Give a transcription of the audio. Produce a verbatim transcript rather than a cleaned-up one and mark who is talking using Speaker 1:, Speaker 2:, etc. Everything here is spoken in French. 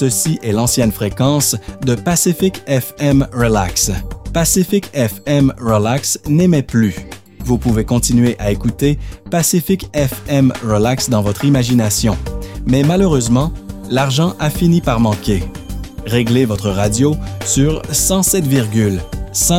Speaker 1: Ceci est l'ancienne fréquence de Pacific F M Relax. Pacific F M Relax n'émet plus. Vous pouvez continuer à écouter Pacific F M Relax dans votre imagination. Mais malheureusement, l'argent a fini par manquer. Réglez votre radio sur cent sept virgule